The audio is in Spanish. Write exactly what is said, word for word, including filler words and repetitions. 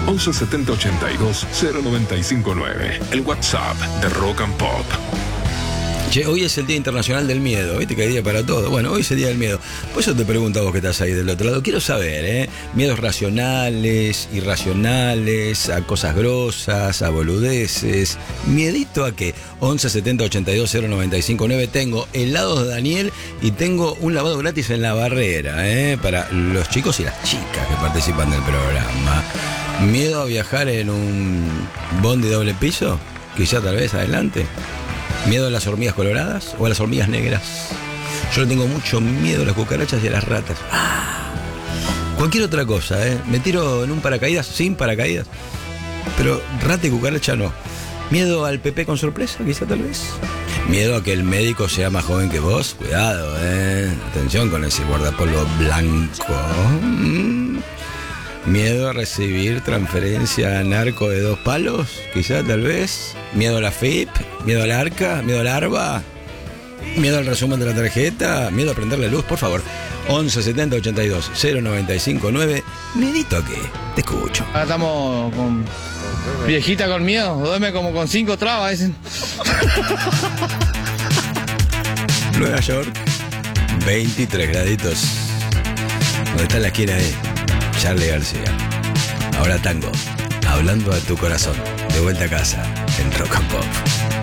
once setenta ochenta y dos cero noventa y cinco nueve. El WhatsApp de Rock and Pop. Che, hoy es el Día Internacional del Miedo, ¿viste que hay día para todo? Bueno, hoy es el Día del Miedo. Por eso te pregunto a vos que estás ahí del otro lado. Quiero saber, ¿eh? Miedos racionales, irracionales, a cosas grosas, a boludeces. ¿Miedito a qué? once setenta ochenta y dos cero noventa y cinco nueve. Tengo helados de Daniel y tengo un lavado gratis en La Barrera, ¿eh? Para los chicos y las chicas que participan del programa. ¿Miedo a viajar en un bondi doble piso? Quizá tal vez adelante. ¿Miedo a las hormigas coloradas o a las hormigas negras? Yo le tengo mucho miedo a las cucarachas y a las ratas. ¡Ah! Cualquier otra cosa, ¿eh? Me tiro en un paracaídas sin paracaídas. Pero rata y cucaracha no. ¿Miedo al Pepe con sorpresa, quizá tal vez? ¿Miedo a que el médico sea más joven que vos? Cuidado, ¿eh? Atención con ese guardapolvo blanco. ¿Mm? ¿Miedo a recibir transferencia narco de dos palos? Quizá, tal vez. ¿Miedo a la F I P? ¿Miedo al arca? ¿Miedo al arba? ¿Miedo al resumen de la tarjeta? ¿Miedo a prenderle luz? Por favor. once setenta ochenta y dos cero noventa y cinco nueve. ¿Miedito a qué? Te escucho. Ahora estamos con viejita con miedo. Duerme como con cinco trabas, dicen. Nueva York, veintitrés graditos. ¿Dónde está la esquina ahí? Charly García. Ahora tango, hablando a tu corazón. De vuelta a casa en Rock and Pop.